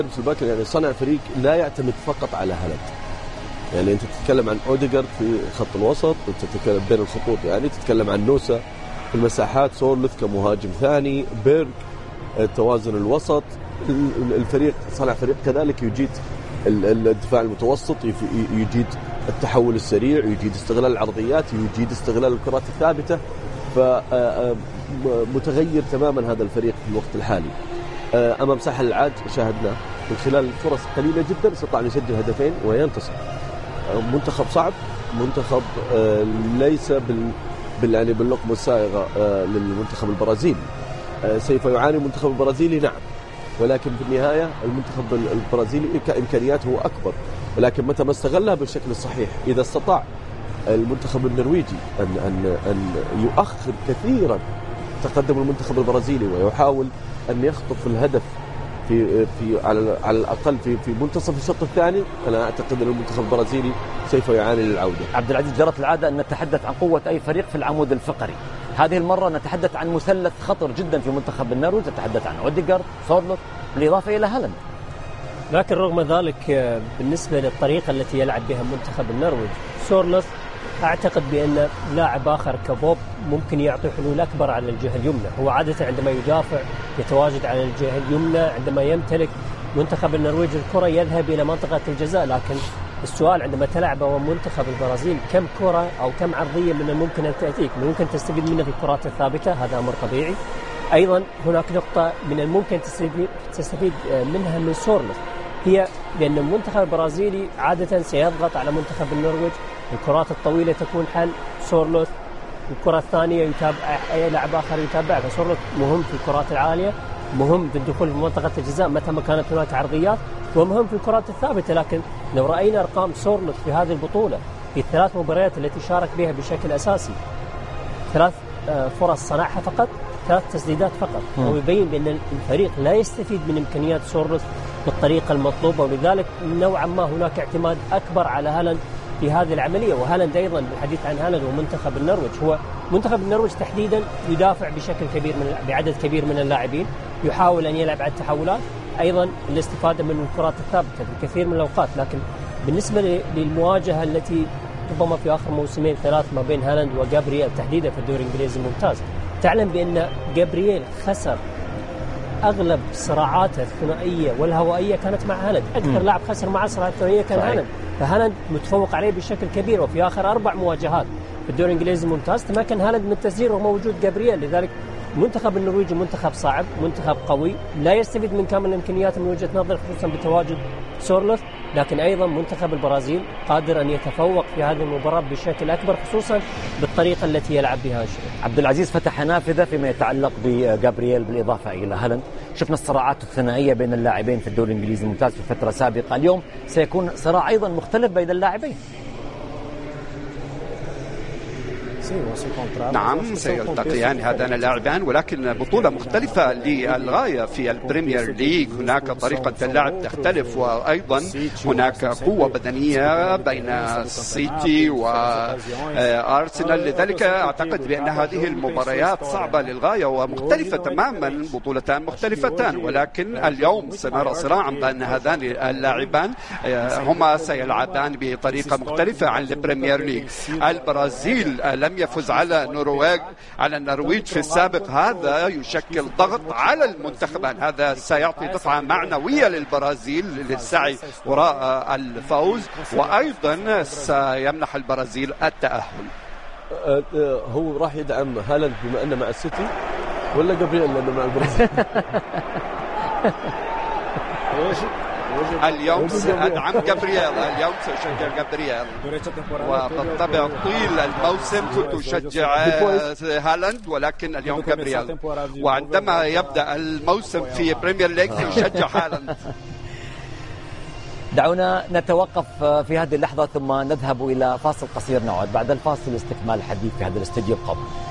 الباكر يعني صنع فريق لا يعتمد فقط على هالاند. يعني انت تتكلم عن اوديجارد في خط الوسط، انت تتكلم بين الخطوط، يعني تتكلم عن نوسا في المساحات، سورلوث كمهاجم ثاني، بيرغ توازن الوسط. الفريق صنع فريق كذلك يجيد الدفاع المتوسط، يجيد التحول السريع، يجيد استغلال العرضيات، يجيد استغلال الكرات الثابتة. فمتغير تماما هذا الفريق في الوقت الحالي. أمام ساحل العاج شاهدنا من خلال فرص قليلة جدا استطاع أن يسجل هدفين وينتصر. منتخب صعب، منتخب ليس يعني باللقمة السائغة للمنتخب البرازيلي. سوف يعاني المنتخب البرازيلي نعم، ولكن في النهاية المنتخب البرازيلي كإمكانياته أكبر، ولكن متى ما استغلها بالشكل الصحيح، إذا استطاع المنتخب النرويجي أن يؤخر كثيرا تقدم المنتخب البرازيلي ويحاول أن يخطف الهدف في على الأقل في منتصف الشوط الثاني، أنا أعتقد أن المنتخب البرازيلي سوف يعاني للعودة. عبد العزيز، جرت العادة أن نتحدث عن قوة أي فريق في العمود الفقري. هذه المرة نتحدث عن مثلث خطر جدا في منتخب النرويج، نتحدث عن أوديغارد، سورلوث، بالإضافة إلى هالاند. لكن رغم ذلك بالنسبة للطريقة التي يلعب بها منتخب النرويج، سورلوث أعتقد بأن لاعب آخر كبوب ممكن يعطي حلول أكبر على الجهة اليمنى. هو عادة عندما يدافع يتواجد على الجهة اليمنى، عندما يمتلك منتخب النرويج الكرة يذهب إلى منطقة الجزاء. لكن السؤال عندما تلعب ومنتخب البرازيل كم كرة أو كم عرضية من الممكن أن تأتيك، من الممكن تستفيد منها في الكرات الثابتة، هذا أمر طبيعي. أيضا هناك نقطة من الممكن تستفيد منها من سورلوث، هي بأن المنتخب البرازيلي عادة سيضغط على منتخب النرويج. الكرات الطويلة تكون حل سورلوث، الكرة الثانية يتابع أي لاعب آخر يتابع. فسورلوث مهم في الكرات العالية، مهم في الدخول في منطقة الجزاء متى ما كانت هناك عرضيات، ومهم في الكرات الثابتة. لكن لو رأينا أرقام سورلوث في هذه البطولة في الثلاث مباريات التي شارك بها بشكل أساسي، 3 فرص صنعها فقط، 3 تسديدات فقط. ويبين بأن الفريق لا يستفيد من إمكانيات سورلوث بالطريقة المطلوبة، ولذلك نوعا ما هناك اعتماد أكبر على هالاند في هذه العملية. وهالاند أيضا، بالحديث عن هالاند ومنتخب النرويج، هو منتخب النرويج تحديدا يدافع بشكل كبير بعدد كبير من اللاعبين، يحاول أن يلعب على التحولات، أيضا الاستفادة من الكرات الثابتة في كثير من الأوقات. لكن بالنسبة للمواجهة التي ربما في آخر موسمين 3 ما بين هالاند وجابرييل تحديدا في الدوري الإنجليزي الممتاز، تعلم بأن جابرييل خسر أغلب صراعاته الثنائية والهوائية كانت مع هالاند. أكثر لاعب خسر مع صراعات ثنائية كان هالاند، فهالاند متفوق عليه بشكل كبير. وفي آخر 4 مواجهات في الدوري الإنجليزي الممتاز تمكن هالاند من التسجيل رغم وجود جابرييل. لذلك منتخب النرويج منتخب صعب، منتخب قوي، لا يستفيد من كامل الإمكانيات من وجهة نظر، خصوصا بتواجد سورلوث. لكن أيضا منتخب البرازيل قادر أن يتفوق في هذه المباراة بشكل أكبر، خصوصا بالطريقة التي يلعب بها الشيء. عبد العزيز، فتح نافذة فيما يتعلق بجابرييل بالإضافة إلى هالاند. شفنا الصراعات الثنائية بين اللاعبين في الدوري الإنجليزي الممتاز في فترة سابقة، اليوم سيكون صراع أيضا مختلف بين اللاعبين. نعم، سيلتقيان هذان اللاعبان، ولكن بطولة مختلفة للغاية في البريمير ليج. هناك طريقة اللعب تختلف، وأيضا هناك قوة بدنية بين السيتي وأرسنال. لذلك أعتقد بأن هذه المباريات صعبة للغاية ومختلفة تماما، بطولتان مختلفتان. ولكن اليوم سنرى صراعا بين هذان اللاعبان، هما سيلعبان بطريقة مختلفة عن البريمير ليج. البرازيل لم يفز على النرويج في السابق، هذا يشكل ضغط على المنتخبان، هذا سيعطي دفعة معنوية للبرازيل للسعي وراء الفوز، وأيضا سيمنح البرازيل التأهل. هو راح يدعم هالاند بما أنه مع السيتي، ولا جابرييل لأنه مع البرازيل؟ اليوم سأدعم جابرييل، اليوم سأشجع جابرييل، وبالطبع طيل الموسم كنت أشجع هالاند، ولكن اليوم جابرييل، وعندما يبدأ الموسم في بريمير ليج سأشجع هالاند. دعونا نتوقف في هذه اللحظة ثم نذهب إلى فاصل قصير، نعود بعد الفاصل لاستكمال الحديث في هذا الاستديو القومي.